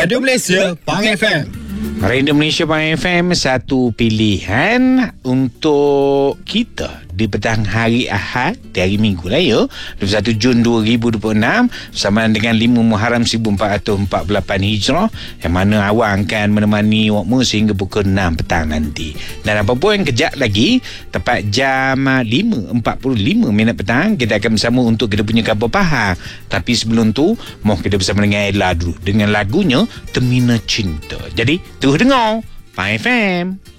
Radio Malaysia Pang FM. Radio Malaysia Pang FM, satu pilihan untuk kita di petang hari Ahad, di hari Minggu lah ya, 21 Jun 2026, bersama dengan 5 Muharram 1448 Hijrah, yang mana awang akan menemani wakmu sehingga pukul 6 petang nanti. Dan apa pun kejap lagi, tepat jam 5.45 petang, kita akan bersama untuk kita punya khabar pahang. Tapi sebelum tu, mau kita bersama dengan Ella dulu dengan lagunya Termina Cinta. Jadi terus dengar Pang FM.